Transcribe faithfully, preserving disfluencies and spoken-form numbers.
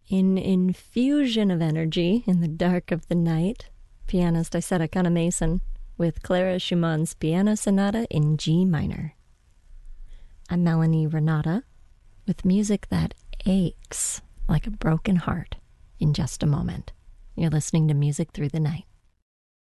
An infusion of energy in the dark of the night, pianist Isetta Kana-Mason with Clara Schumann's Piano Sonata in G minor. I'm Melanie Renata with music that aches like a broken heart in just a moment. You're listening to Music Through the Night.